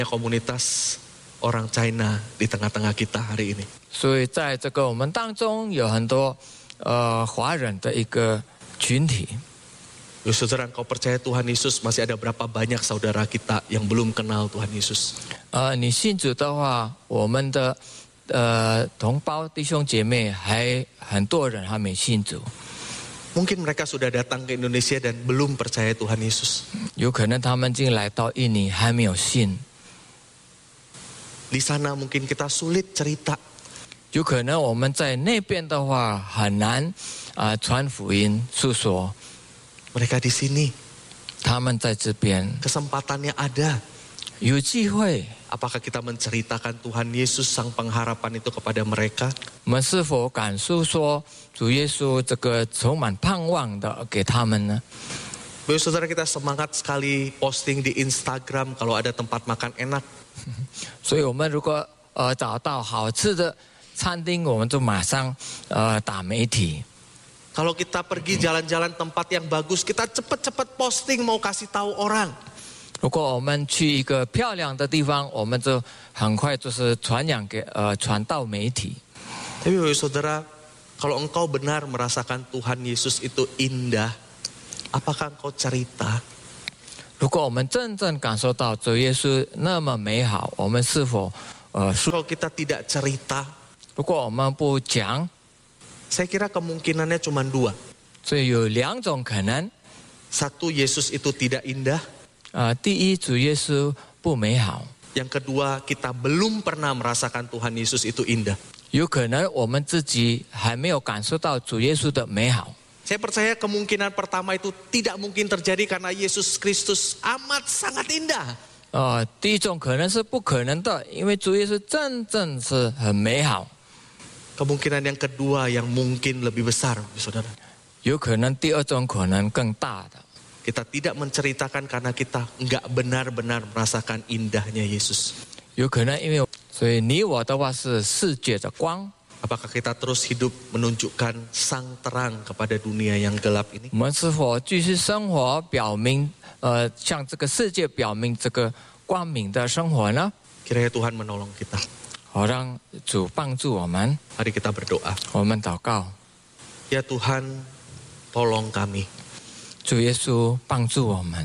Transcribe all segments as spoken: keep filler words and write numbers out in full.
komunitas orang China di tengah-tengah kita hari ini. 所以在这个我们当中有很多呃华人的一个群体。 Saudara, engkau percaya Tuhan Yesus, masih ada berapa banyak saudara kita yang belum kenal Tuhan Yesus? 呃，你信主的话，我们的呃同胞弟兄姐妹还很多人还没信主。 Mungkin mereka sudah datang ke Indonesia dan belum percaya Tuhan Yesus. 有可能他们已经来到印尼还没有信。 Di sana mungkin kita sulit cerita. 有可能我们在那边的话很难啊、呃、传福音诉说。 Mereka di sini. 他们在这边。 Kesempatannya ada. 有机会。 Apakah kita menceritakan Tuhan Yesus Sang Pengharapan itu kepada mereka? 我们是否敢诉说主耶稣这个充满盼望的给他们呢？ Bapak Saudara, kita semangat sekali posting di Instagram kalau ada tempat makan enak. 所以我们如果呃找到好吃的餐厅，我们就马上呃打媒体。 Kalau kita pergi jalan-jalan tempat yang bagus, kita cepat-cepat posting mau kasih tahu orang. 如果我们去一个漂亮的地方，我们就很快就是传扬给呃传到媒体。 Tapi Bapak Saudara, kalau engkau benar merasakan Tuhan Yesus itu indah, apakah engkau cerita? 如果我们真正感受到主耶稣那么美好，我们是否呃？ Kalau kita tidak cerita, 如果我们不讲， saya kira kemungkinannya cuma dua. 所以有两种可能。 Satu, Yesus itu tidak indah. 呃，第一，主耶稣不美好。 Yang kedua, kita belum pernah merasakan Tuhan Yesus itu indah. 有可能我们自己还没有感受到主耶稣的美好。 Saya percaya kemungkinan pertama itu tidak mungkin terjadi karena Yesus Kristus amat sangat indah. 呃，第一种可能是不可能的，因为主耶稣真正是很美好。 Kemungkinan yang kedua yang mungkin lebih besar, saudara. 有可能第二种可能更大的。 Kita tidak menceritakan karena kita enggak benar-benar merasakan indahnya Yesus. 有可能因为所以你我的话是世界的光。 Apakah kita terus hidup menunjukkan sang terang kepada dunia yang gelap ini? 我们是否继续生活，表明呃向这个世界表明这个光明的生活呢？ Kiranya Tuhan menolong kita. 好，让主帮助我们。 Mari kita berdoa. 我们祷告。 Ya Tuhan, tolong kami. 主耶稣帮助我们。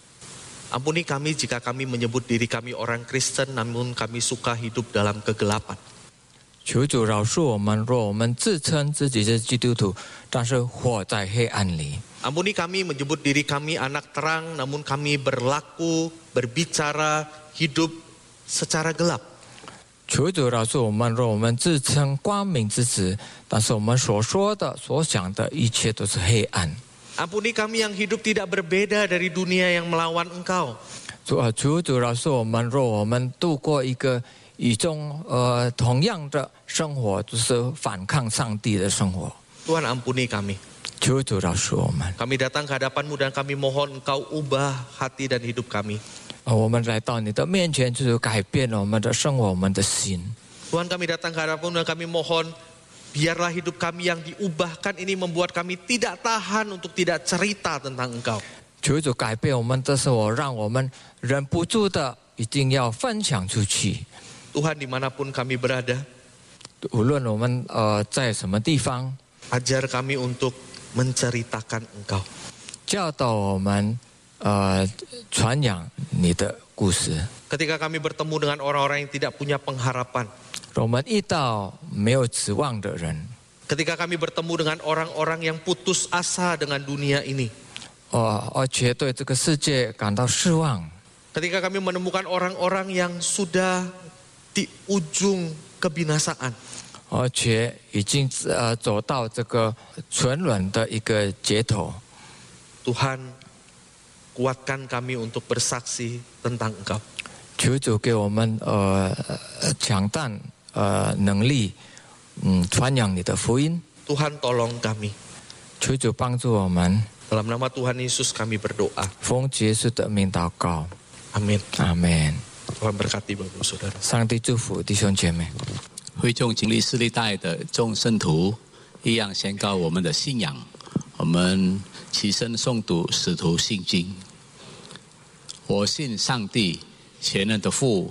Ampuni kami jika kami menyebut diri kami orang Kristen, namun kami suka hidup dalam kegelapan. 求主饶恕我们，若我们自称自己是基督徒，但是活在黑暗里。 Ampuni kami menyebut diri kami anak terang, namun kami berlaku, berbicara, hidup secara gelap. 求主饶恕我们，若我们自称光明之子，但是我们所说的、所想的一切都是黑暗。 Ampuni kami yang hidup tidak berbeda dari dunia yang melawan Engkau. 主啊，求主饶恕我们，若我们度过一个与众呃同样的生活，就是反抗上帝的生活。 Tuhan ampuni kami. 求主饶恕我们。 Kami datang ke hadapan-Mu dan kami mohon Engkau ubah hati dan hidup kami. 我们来到你的面前，就是改变了我们的生活，我们的心。 Tuhan, kami datang ke hadapan-Mu dan kami mohon biarlah hidup kami yang diubahkan ini membuat kami tidak tahan untuk tidak cerita tentang Engkau. 求主改变我们的生活，让我们忍不住的一定要分享出去。 Tuhan, dimanapun kami berada, 无论我们呃在什么地方， ajar kami untuk menceritakan Engkau. 教导我们呃传扬你的故事。 Ketika kami bertemu dengan orang-orang yang tidak punya pengharapan, 我们遇到没有指望的人， ketika kami bertemu dengan orang-orang yang putus asa dengan dunia ini, 哦，而且对这个世界感到失望。 ketika kami menemukan orang-orang yang sudah di ujung kebinasaan, 而且已经呃走到这个沉沦的一个街头。 Tuhan, kuatkan kami untuk bersaksi tentang Engkau. 求主给我们呃强大呃能力，嗯，传扬你的福音。 Tuhan, tolong kami. 求主帮助我们。 Dalam nama Tuhan Yesus kami berdoa. 奉耶稣的名祷告。 Amin. 阿门。 Tuhan berkati Bapak Saudara. 上帝祝福弟兄姐妹。 会众经历世历代的众圣徒一样宣告我们的信仰。我们齐声诵读使徒信经。我信上帝，全能的父，